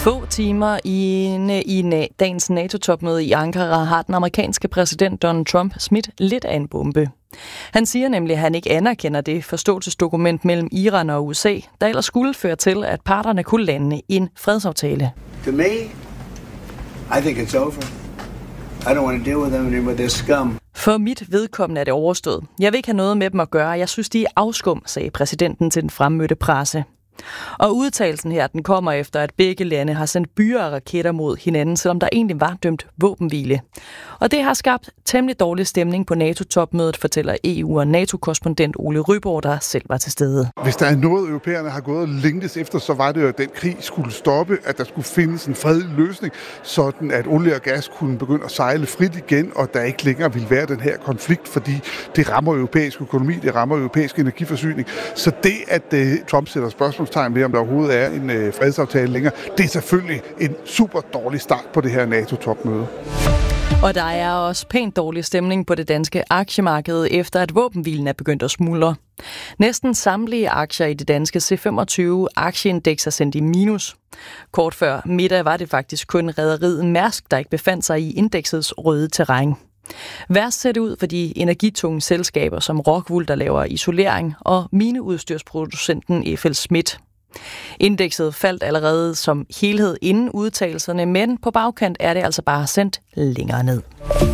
Få timer i dagens NATO-topmøde i Ankara har den amerikanske præsident Donald Trump smidt lidt af en bombe. Han siger nemlig, at han ikke anerkender det forståelsesdokument mellem Iran og USA, der ellers skulle føre til, at parterne kunne lande en fredsaftale. To me, I think it's over. I don't want to deal with them anymore. They're scum. For mit vedkommende er det overstået. Jeg vil ikke have noget med dem at gøre. Jeg synes, de er afskum, sagde præsidenten til den fremmødte presse. Og udtalelsen her, den kommer efter, at begge lande har sendt byer og raketter mod hinanden, selvom der egentlig var dømt våbenhvile. Og det har skabt temmelig dårlig stemning på NATO-topmødet, fortæller EU- og NATO-korrespondent Ole Ryborg, der selv var til stede. Hvis der er noget, europæerne har gået og længtes efter, så var det jo, at den krig skulle stoppe, at der skulle findes en fredelig løsning, sådan at olie og gas kunne begynde at sejle frit igen, og der ikke længere ville være den her konflikt, fordi det rammer europæisk økonomi, det rammer europæisk energiforsyning. Så det, at Trump sætter spørgsmålstegn ved, om der overhovedet er en fredsaftale længere, det er selvfølgelig en super dårlig start på det her NATO-topmøde. Og der er også pænt dårlig stemning på det danske aktiemarked, efter at våbenhvilen er begyndt at smuldre. Næsten samtlige aktier i det danske C25-aktieindeks er sendt i minus. Kort før middag var det faktisk kun rederiet Mærsk, der ikke befandt sig i indeksets røde terræn. Værst ser det ud for de energitunge selskaber som Rockwool, der laver isolering, og mineudstyrsproducenten FLSmidth. Indekset faldt allerede som helhed inden udtalelserne, men på bagkant er det altså bare sendt længere ned.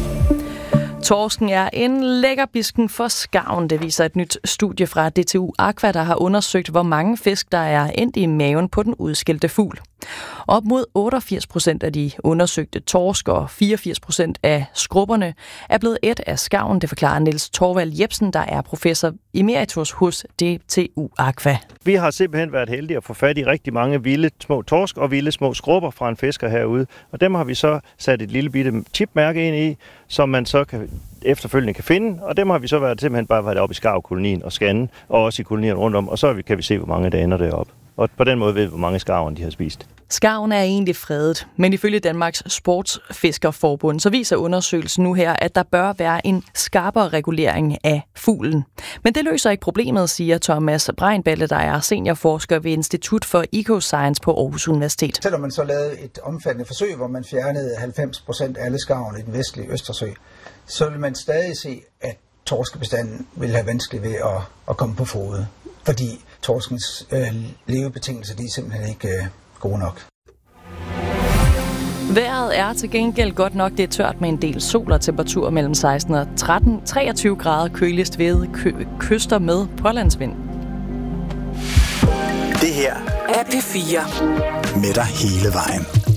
Torsken er en lækker bisken for skarven, det viser et nyt studie fra DTU Aqua, der har undersøgt, hvor mange fisk, der er endt i maven på den udskilte fugl. Op mod 88% af de undersøgte torsk og 84% af skrubberne er blevet ædt af skarven, det forklarer Niels Torvald Jebsen, der er professor emeritus hos DTU Aqua. Vi har simpelthen været heldige at få fat i rigtig mange vilde små torsk og vilde små skrubber fra en fisker herude, og dem har vi så sat et lille bitte chipmærke ind i, som man så efterfølgende kan finde, og dem har vi så simpelthen bare været oppe i skarvkolonien og scanne, og også i kolonierne rundt om, og så kan vi se, hvor mange der ender deroppe. Og på den måde ved vi, hvor mange skarven de har spist. Skarven er egentlig fredet, men ifølge Danmarks Sportsfiskerforbund, så viser undersøgelsen nu her, at der bør være en skarpere regulering af fuglen. Men det løser ikke problemet, siger Thomas Breinballe, der er seniorforsker ved Institut for Ecoscience på Aarhus Universitet. Selvom man så lavede et omfattende forsøg, hvor man fjernede 90% af alle skarven i den vestlige Østersø, så vil man stadig se, at torskebestanden vil have vanskeligt ved at komme på fode, fordi torskens levebetingelser, de er simpelthen ikke gode nok. Vejret er til gengæld godt nok, det er tørt med en del sol og temperatur mellem 16 og 23 grader, køligst ved kyster med pålandsvind. Det her er P4 med dig hele vejen.